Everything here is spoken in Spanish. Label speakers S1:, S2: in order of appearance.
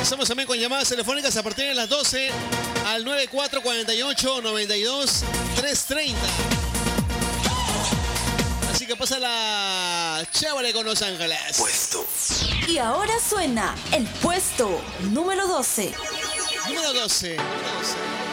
S1: Estamos también con llamadas telefónicas a partir de las 12 al 9448-92-330. Así que pasa la chévere con Los Ángeles.
S2: Puesto.
S3: Y ahora suena el puesto número 12.
S1: Número 12.